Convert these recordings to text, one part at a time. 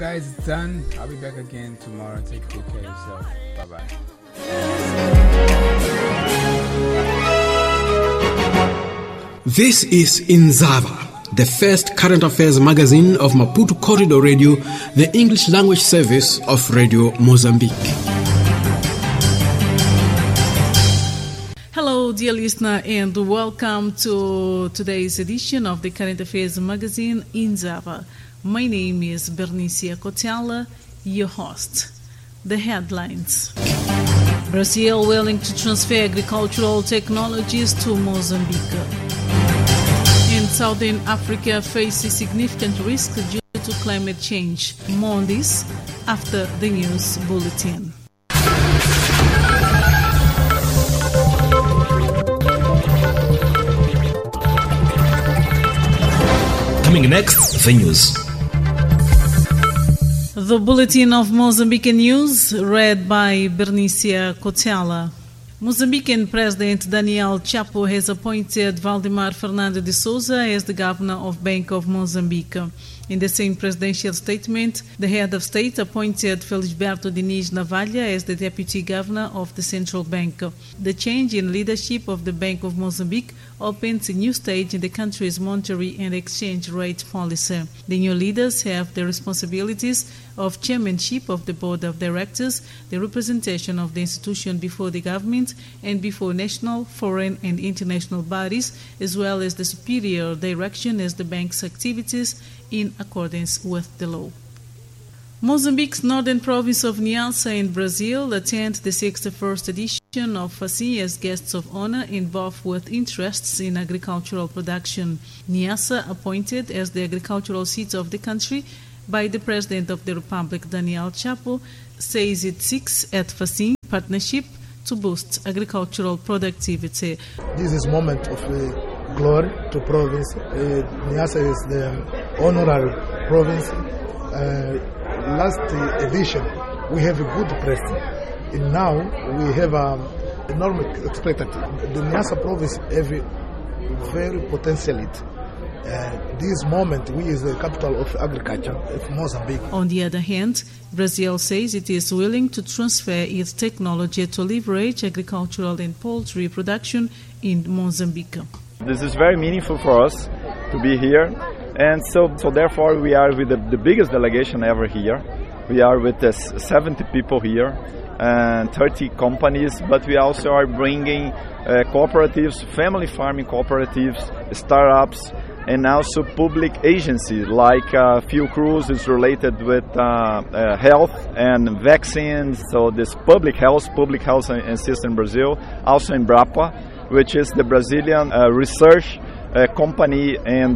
Guys, it's done. I'll be back again tomorrow. Take good care of yourself. Bye-bye. This is Inzava, the first current affairs magazine of Maputo Corridor Radio, the English language service of Radio Mozambique. Hello, dear listener, and welcome to today's edition of the Current Affairs magazine, Inzava. My name is Bernicia Cotella, your host. The headlines. Brazil willing to transfer agricultural technologies to Mozambique. And Southern Africa faces significant risk due to climate change. More on this after the news bulletin. Coming next, the news. The Bulletin of Mozambican News, read by Bernicia Cotella. Mozambican President Daniel Chapo has appointed Valdemar Fernando de Souza as the governor of Bank of Mozambique. In the same presidential statement, the head of state appointed Felisberto Diniz Navalha as the deputy governor of the central bank. The change in leadership of the Bank of Mozambique opens a new stage in the country's monetary and exchange rate policy. The new leaders have the responsibilities of chairmanship of the board of directors, the representation of the institution before the government and before national, foreign and international bodies, as well as the superior direction as the bank's activities in accordance with the law. Mozambique's northern province of Niassa in Brazil attend the 61st edition of FACIN as guests of honor involved with interests in agricultural production. Niassa, appointed as the agricultural seat of the country by the President of the Republic, Daniel Chapo, says it seeks at FACIN partnership to boost agricultural productivity. This is a moment of glory to province. Niassa is the honorary province. Last edition we have a good president, and now we have enormous expectancy. The Niassa province have a very potentiality. This moment we is the capital of agriculture of Mozambique. On the other hand, Brazil says it is willing to transfer its technology to leverage agricultural and poultry production in Mozambique. This is very meaningful for us to be here, and so therefore we are with the biggest delegation ever here. We are with 70 people here and 30 companies, but we also are bringing cooperatives, family farming cooperatives, startups, and also public agencies like Fiocruz is related with health and vaccines. So this public health and system in Brazil, also Embrapa, which is the Brazilian research company and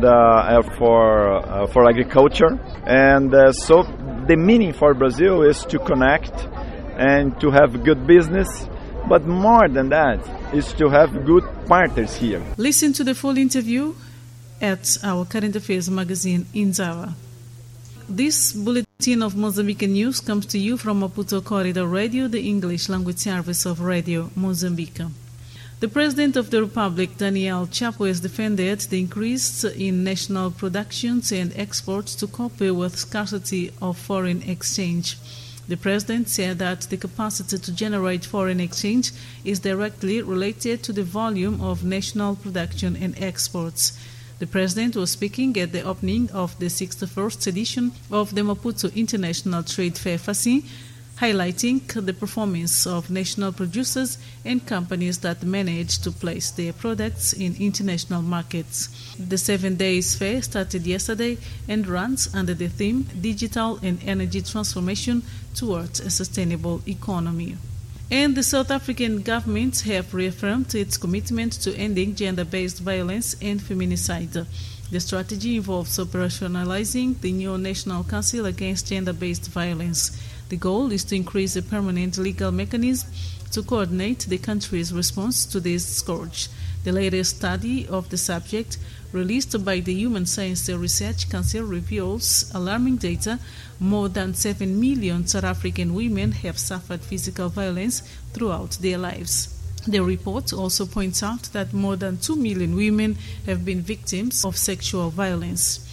for agriculture. And so the meaning for Brazil is to connect and to have good business, but more than that is to have good partners here. Listen to the full interview at our Current Affairs magazine, Inzava. This bulletin of Mozambican news comes to you from Maputo Corridor Radio, the English language service of Radio Mozambique. The President of the Republic, Daniel Chapo, has defended the increase in national productions and exports to cope with scarcity of foreign exchange. The President said that the capacity to generate foreign exchange is directly related to the volume of national production and exports. The President was speaking at the opening of the 61st edition of the Maputo International Trade Fair FACIN, highlighting the performance of national producers and companies that manage to place their products in international markets. The 7 days fair started yesterday and runs under the theme Digital and Energy Transformation Towards a Sustainable Economy. And the South African government have reaffirmed its commitment to ending gender-based violence and feminicide. The strategy involves operationalizing the new National Council Against Gender-Based Violence. The goal is to increase a permanent legal mechanism to coordinate the country's response to this scourge. The latest study of the subject, released by the Human Science Research Council, reveals alarming data. More than 7 million South African women have suffered physical violence throughout their lives. The report also points out that more than 2 million women have been victims of sexual violence.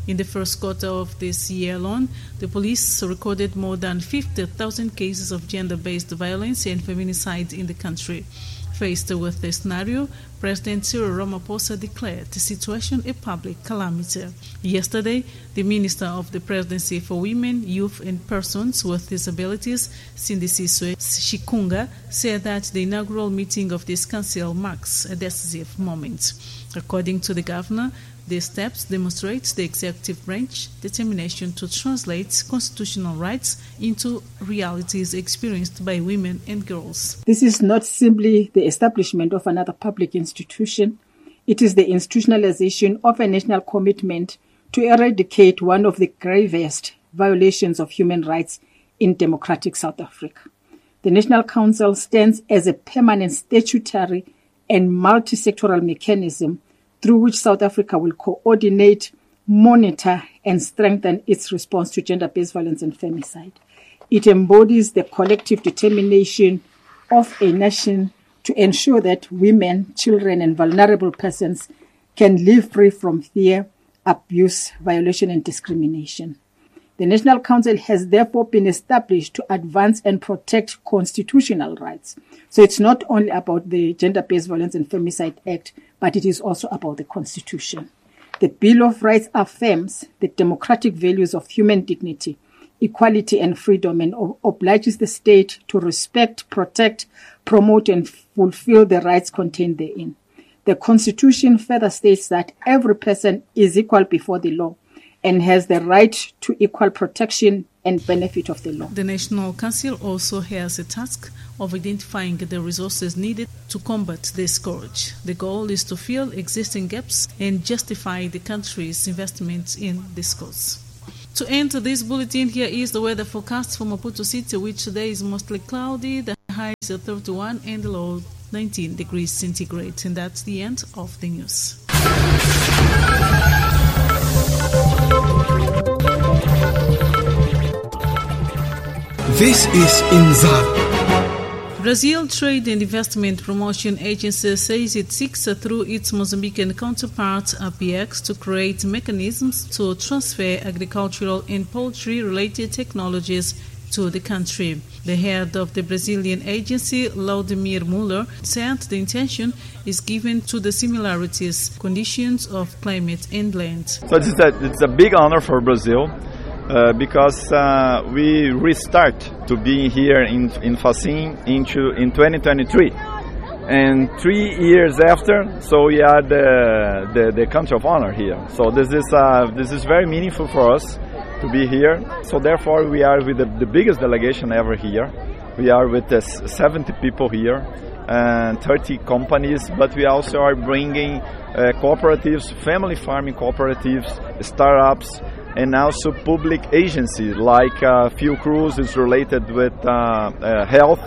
In the first quarter of this year alone, the police recorded more than 50,000 cases of gender-based violence and feminicide in the country. Faced with this scenario, President Cyril Ramaphosa declared the situation a public calamity. Yesterday, the Minister of the Presidency for Women, Youth and Persons with Disabilities, Sindisiso Shikunga, said that the inaugural meeting of this council marks a decisive moment. According to the governor, these steps demonstrate the executive branch's determination to translate constitutional rights into realities experienced by women and girls. This is not simply the establishment of another public institution. It is the institutionalization of a national commitment to eradicate one of the gravest violations of human rights in democratic South Africa. The National Council stands as a permanent statutory and multi-sectoral mechanism through which South Africa will coordinate, monitor, and strengthen its response to gender-based violence and femicide. It embodies the collective determination of a nation to ensure that women, children, and vulnerable persons can live free from fear, abuse, violation, and discrimination. The National Council has therefore been established to advance and protect constitutional rights. So it's not only about the Gender-Based Violence and Femicide Act, but it is also about the Constitution. The Bill of Rights affirms the democratic values of human dignity, equality, and freedom, and obliges the state to respect, protect, promote, and fulfill the rights contained therein. The Constitution further states that every person is equal before the law and has the right to equal protection and benefit of the law. The National Council also has a task of identifying the resources needed to combat this scourge. The goal is to fill existing gaps and justify the country's investment in this cause. To end this bulletin, here is the weather forecast for Maputo City, which today is mostly cloudy. The high is 31 and the low 19 degrees centigrade. And that's the end of the news. This is Inzava. Brazil Trade and Investment Promotion Agency says it seeks through its Mozambican counterpart APX to create mechanisms to transfer agricultural and poultry-related technologies to the country. The head of the Brazilian agency, Laudemir Muller, said the intention is given to the similarities, conditions of climate and land. So it's a big honor for Brazil because we restart to be here in Facim in 2023. And 3 years after, so we are the country of honor here. So this is very meaningful for us to be here. So therefore we are with the biggest delegation ever here. We are with 70 people here and 30 companies, but we also are bringing cooperatives, family farming cooperatives, startups, and also public agencies like Fiocruz is related with health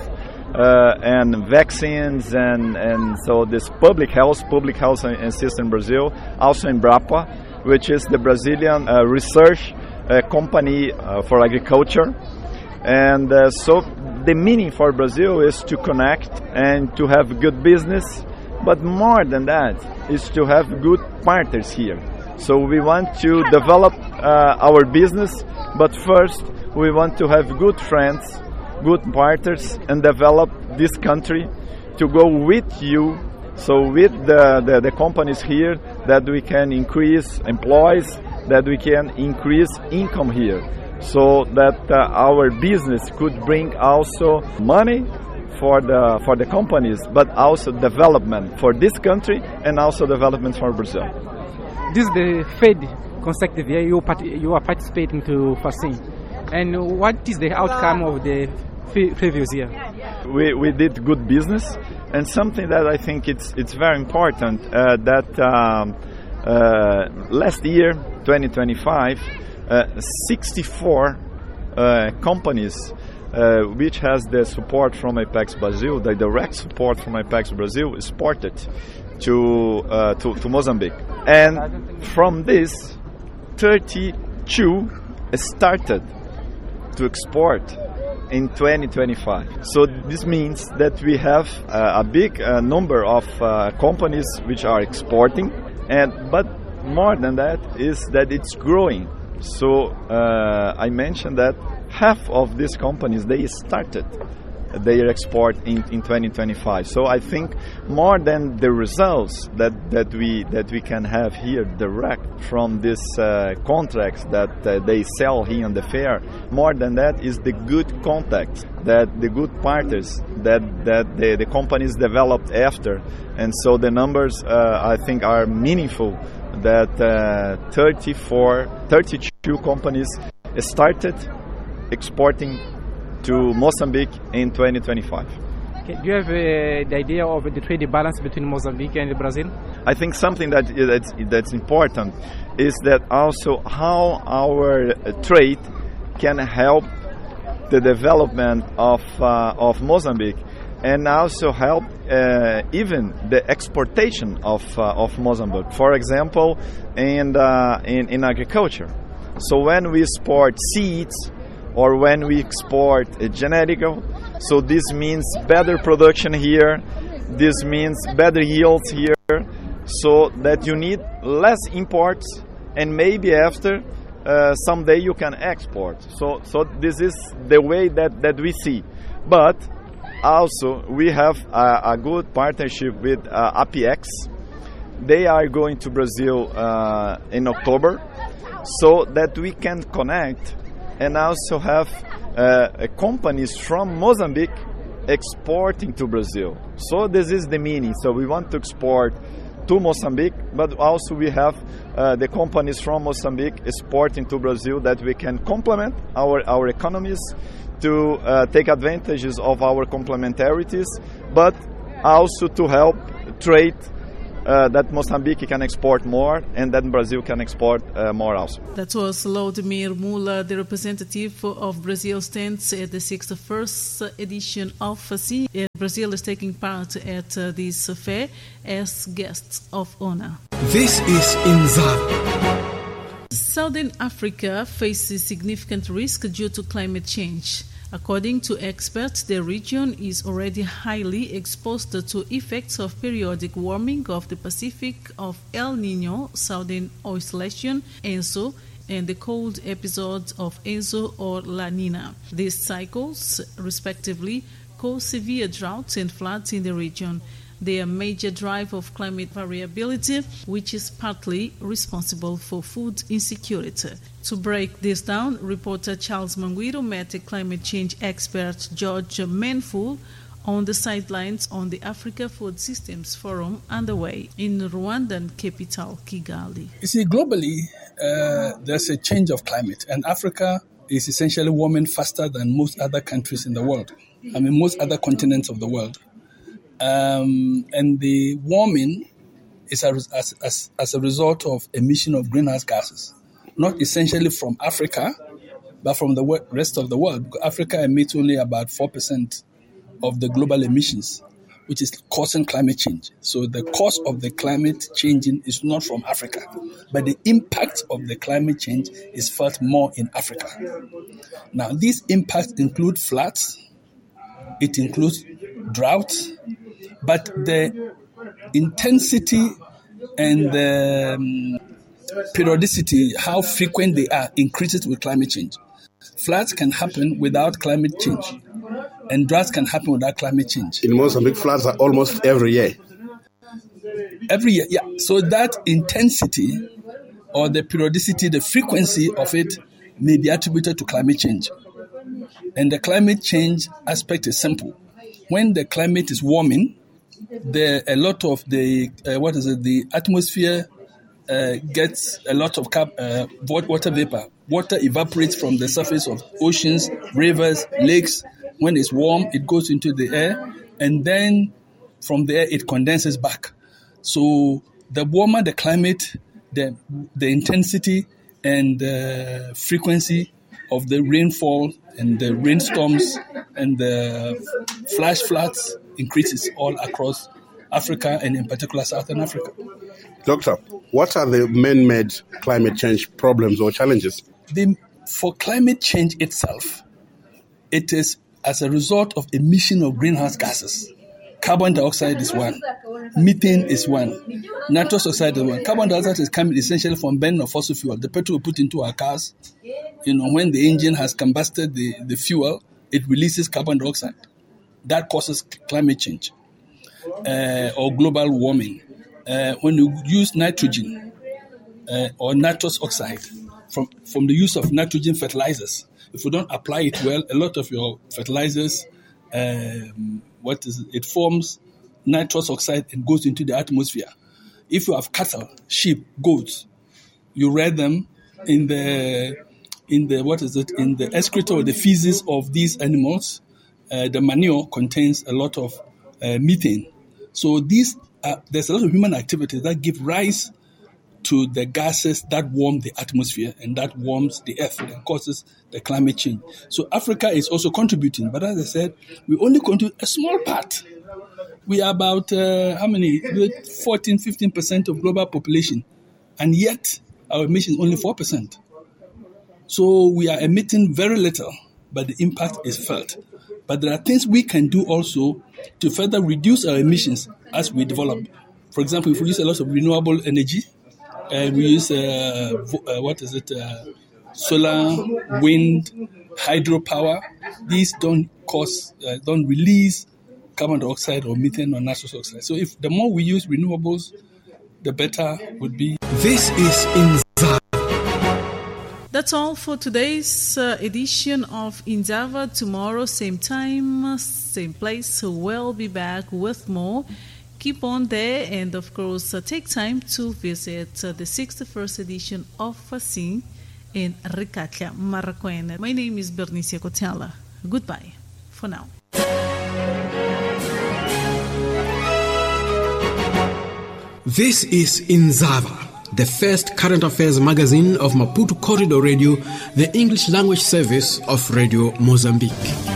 and vaccines, and so this public health and system in Brazil, also in Embrapa, which is the Brazilian research company for agriculture. And so the meaning for Brazil is to connect and to have good business, but more than that is to have good partners here. So we want to develop our business, but first we want to have good friends, good partners, and develop this country to go with you. So with the companies here, that we can increase employees, that we can increase income here, so that our business could bring also money for the companies, but also development for this country and also development for Brazil. This is the third consecutive year you are participating to Facim. And what is the outcome of the previous year? We did good business, and something that I think it's very important that last year, 2025, 64 companies which has the support from Apex Brazil, the direct support from Apex Brazil, exported to Mozambique. And from this, 32 started to export in 2025. So this means that we have a big number of companies which are exporting, but more than that is that it's growing. So I mentioned that half of these companies, they started their export in 2025. So I think more than the results that we can have here direct from these contracts that they sell here on the fair, more than that is the good contacts, that the good partners that the companies developed after. And so the numbers I think are meaningful, that 32 companies started exporting to Mozambique in 2025. Okay. Do you have the idea of the trade balance between Mozambique and Brazil? I think something that's important is that also how our trade can help the development of Mozambique, and also help even the exportation of Mozambique. For example, in agriculture. So when we export seeds, or when we export a genetical, so this means better production here, this means better yields here, so that you need less imports, and maybe after someday you can export. So this is the way that we see. But also we have a good partnership with APX. They are going to Brazil in October, so that we can connect and also have companies from Mozambique exporting to Brazil. So this is the meaning. So we want to export to Mozambique, but also we have the companies from Mozambique exporting to Brazil, that we can complement our economies to take advantages of our complementarities, but also to help trade that Mozambique can export more, and then Brazil can export more also. That was Laudemir Mula, the representative of Brazil stands at the 61st edition of FACIN. Brazil is taking part at this fair as guests of honor. This is Inzava. Southern Africa faces significant risk due to climate change. According to experts, the region is already highly exposed to effects of periodic warming of the Pacific, of El Niño, Southern Oscillation, ENSO, and the cold episodes of ENSO or La Nina. These cycles, respectively, cause severe droughts and floods in the region. They are a major driver of climate variability, which is partly responsible for food insecurity. To break this down, reporter Charles Manguiro met a climate change expert George Manful on the sidelines on the Africa Food Systems Forum underway in Rwandan capital Kigali. You see, globally, there's a change of climate, and Africa is essentially warming faster than most other countries in the world. I mean, most other continents of the world. And the warming is as a result of emission of greenhouse gases, not essentially from Africa, but from the rest of the world. Because Africa emits only about 4% of the global emissions, which is causing climate change. So the cause of the climate changing is not from Africa, but the impact of the climate change is felt more in Africa. Now, these impacts include floods, it includes droughts, but the intensity and the periodicity, how frequent they are, increases with climate change. Floods can happen without climate change, and droughts can happen without climate change. In Mozambique, floods are almost every year. Every year, yeah. So that intensity or the periodicity, the frequency of it may be attributed to climate change. And the climate change aspect is simple. When the climate is warming, a lot of the atmosphere gets a lot of water vapor. Water evaporates from the surface of oceans, rivers, lakes. When it's warm, it goes into the air, and then from there it condenses back. So the warmer the climate, the intensity and the frequency of the rainfall and the rainstorms and the flash floods increases all across Africa, and in particular Southern Africa. Doctor, what are the man-made climate change problems or challenges? For climate change itself, it is as a result of emission of greenhouse gases. Carbon dioxide is one. Methane is one. Nitrous oxide is one. Carbon dioxide is coming essentially from burning of fossil fuel. The petrol we put into our cars, when the engine has combusted the fuel, it releases carbon dioxide. That causes climate change or global warming. When you use nitrogen or nitrous oxide from the use of nitrogen fertilizers, if you don't apply it well, a lot of your fertilizers, it forms nitrous oxide and goes into the atmosphere. If you have cattle, sheep, goats, you rear them in the excreta or the feces of these animals. The manure contains a lot of methane. So there's a lot of human activities that give rise to the gases that warm the atmosphere and that warms the earth and causes the climate change. So Africa is also contributing, but as I said, we only contribute a small part. We are about 14-15% of global population, and yet our emission is only 4%. So we are emitting very little, but the impact is felt. But there are things we can do also to further reduce our emissions as we develop. For example, if we use a lot of renewable energy, we use solar, wind, hydropower. These don't release carbon dioxide or methane or nitrous oxide. So if the more we use renewables, the better would be. This is Inzava. That's all for today's edition of Inzava. Tomorrow, same time, same place. We'll be back with more. Keep on there, and of course, take time to visit the 61st edition of Fasing in Ricatla, Maracuena. My name is Bernicia Cotella. Goodbye for now. This is Inzava, the first current affairs magazine of Maputo Corridor Radio, the English language service of Radio Mozambique.